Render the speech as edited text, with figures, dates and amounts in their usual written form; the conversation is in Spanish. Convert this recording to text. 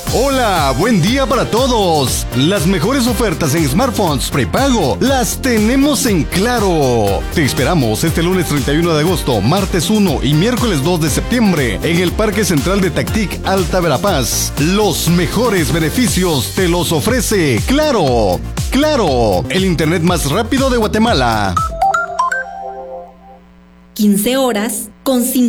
Hola, buen día para todos. Las mejores ofertas en smartphones prepago las tenemos en Claro. Te esperamos este lunes 31 de agosto, martes 1 y miércoles 2 de septiembre en el Parque Central de Tactic, Alta Verapaz. Los mejores beneficios te los ofrece Claro. Claro, el internet más rápido de Guatemala. 15 horas con 50